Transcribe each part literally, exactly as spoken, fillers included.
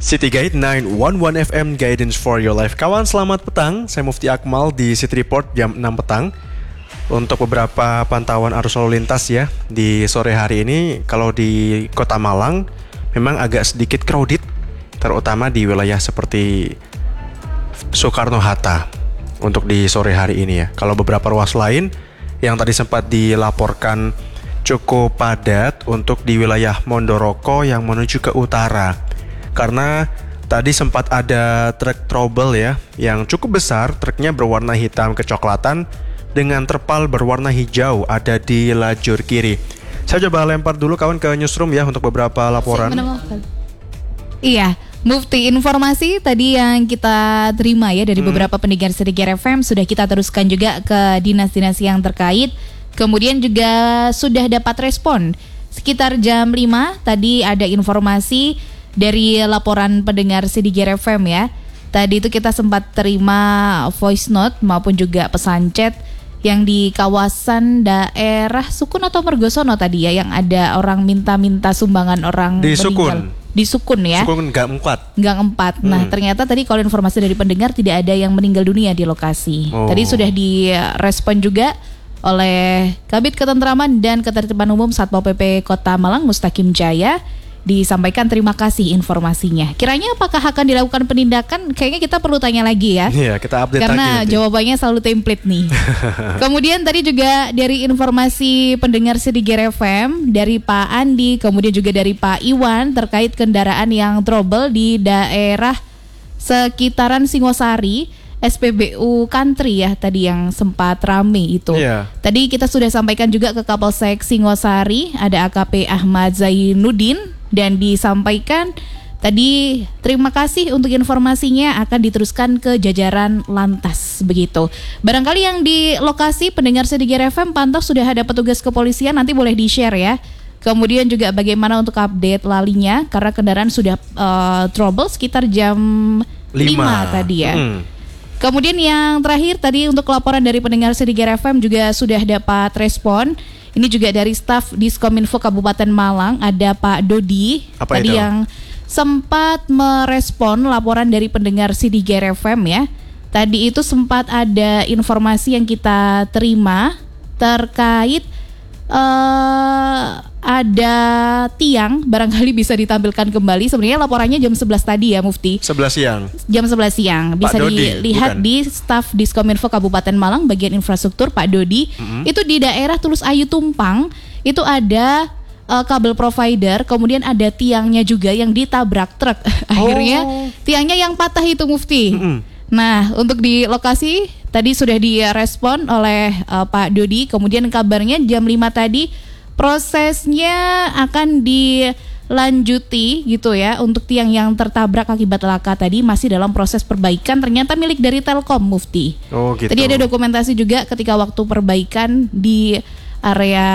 City Guide sembilan satu satu F M Guidance for your life. Kawan, selamat petang. Saya Mufti Akmal di City Report jam enam petang. Untuk beberapa pantauan arus lalu lintas ya di sore hari ini, kalau di Kota Malang memang agak sedikit crowded, terutama di wilayah seperti Soekarno-Hatta untuk di sore hari ini ya. Kalau beberapa ruas lain yang tadi sempat dilaporkan cukup padat untuk di wilayah Mondoroko yang menuju ke utara. Karena tadi sempat ada truk trouble ya yang cukup besar, truknya berwarna hitam kecoklatan dengan terpal berwarna hijau ada di lajur kiri. Saya coba lempar dulu kawan ke newsroom ya untuk beberapa laporan. Iya, Mufti, informasi tadi yang kita terima ya dari hmm. beberapa pendengar Sedikir F M sudah kita teruskan juga ke dinas-dinas yang terkait. Kemudian juga sudah dapat respon. Sekitar jam lima tadi ada informasi dari laporan pendengar Sedikir F M ya. Tadi itu kita sempat terima voice note maupun juga pesan chat yang di kawasan daerah Sukun atau Mergosono tadi ya, yang ada orang minta-minta sumbangan orang di meninggal. Sukun. Di Sukun ya. Sukun Gang empat. Gang empat. Hmm. Nah, ternyata tadi kalau informasi dari pendengar tidak ada yang meninggal dunia di lokasi. Oh. Tadi sudah direspon juga oleh Kabid Ketentraman dan Ketertiban Umum Satpol P P Kota Malang Mustaqim Jaya. Disampaikan terima kasih informasinya. Kiranya apakah akan dilakukan penindakan? Kayaknya kita perlu tanya lagi ya. Iya, kita update karena lagi. Karena jawabannya selalu template nih. Kemudian tadi juga dari informasi pendengar Sedikir F M dari Pak Andi, kemudian juga dari Pak Iwan terkait kendaraan yang trouble di daerah sekitaran Singosari, S P B U Country ya tadi yang sempat rame itu. Yeah. Tadi kita sudah sampaikan juga ke Kapolsek Singosari, ada A K P Ahmad Zainuddin, dan disampaikan tadi terima kasih untuk informasinya akan diteruskan ke jajaran lantas begitu. Barangkali yang di lokasi pendengar Sedikir F M pantau sudah ada petugas kepolisian, nanti boleh di-share ya. Kemudian juga bagaimana untuk update lalinya karena kendaraan sudah uh, trouble sekitar jam lima tadi ya. Hmm. Kemudian yang terakhir tadi untuk laporan dari pendengar Sedikir F M juga sudah dapat respon. Ini juga dari staf Diskominfo Kabupaten Malang, ada Pak Dodi. Apa tadi itu? Yang sempat merespon laporan dari pendengar Sedikir F M ya. Tadi itu sempat ada informasi yang kita terima terkait uh, ada tiang, barangkali bisa ditampilkan kembali. Sebenarnya laporannya jam sebelas tadi ya Mufti. sebelas siang. Jam sebelas siang. Bisa Pak Dodi, dilihat bukan? di staf Diskominfo Kabupaten Malang bagian infrastruktur Pak Dodi. Mm-hmm. Itu di daerah Tulus Ayu Tumpang, itu ada uh, kabel provider, kemudian ada tiangnya juga yang ditabrak truk. Akhirnya oh. tiangnya yang patah itu Mufti. Mm-hmm. Nah, untuk di lokasi tadi sudah direspon oleh uh, Pak Dodi. Kemudian kabarnya jam lima tadi prosesnya akan dilanjuti gitu ya. Untuk tiang yang tertabrak akibat laka tadi masih dalam proses perbaikan, ternyata milik dari Telkom Mufti. Oh gitu. Tadi ada dokumentasi juga ketika waktu perbaikan di area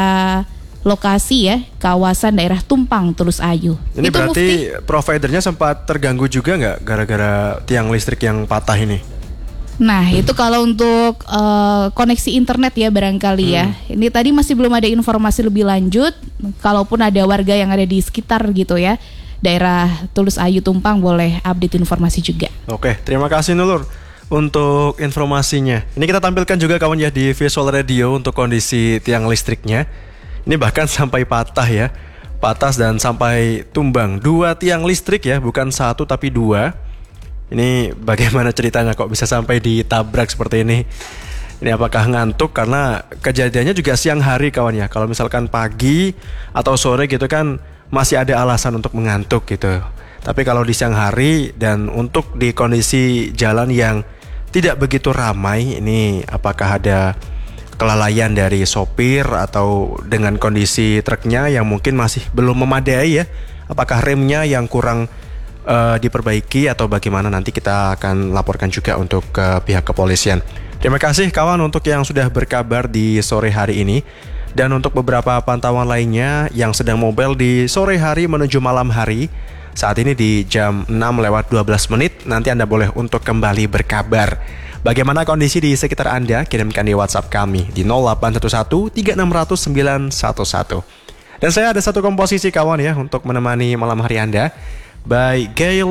lokasi ya, kawasan daerah Tumpang Tulus Ayu. Ini itu berarti Mufti. Providernya sempat terganggu juga nggak gara-gara tiang listrik yang patah ini? Nah itu kalau untuk uh, koneksi internet ya barangkali hmm. ya. Ini tadi masih belum ada informasi lebih lanjut. Kalaupun ada warga yang ada di sekitar gitu ya, daerah Tulus Ayu Tumpang, boleh update informasi juga. Oke, terima kasih Nulur untuk informasinya. Ini kita tampilkan juga kawan ya di visual radio untuk kondisi tiang listriknya. Ini bahkan sampai patah ya, patah dan sampai tumbang. Dua tiang listrik ya, bukan satu tapi dua. Ini bagaimana ceritanya kok bisa sampai ditabrak seperti ini? Ini apakah ngantuk? Karena kejadiannya juga siang hari kawan ya. Kalau misalkan pagi atau sore gitu kan masih ada alasan untuk mengantuk gitu. Tapi kalau di siang hari dan untuk di kondisi jalan yang tidak begitu ramai, ini apakah ada kelalaian dari sopir atau dengan kondisi truknya yang mungkin masih belum memadai ya? Apakah remnya yang kurang Uh, diperbaiki atau bagaimana, nanti kita akan laporkan juga untuk ke uh, pihak kepolisian. Terima kasih kawan untuk yang sudah berkabar di sore hari ini. Dan untuk beberapa pantauan lainnya yang sedang mobile di sore hari menuju malam hari, saat ini di jam enam lewat dua belas menit, nanti Anda boleh untuk kembali berkabar. Bagaimana kondisi di sekitar Anda? Kirimkan di WhatsApp kami di nol delapan satu satu tiga enam nol nol sembilan satu satu. Dan saya ada satu komposisi kawan ya untuk menemani malam hari Anda. By Gail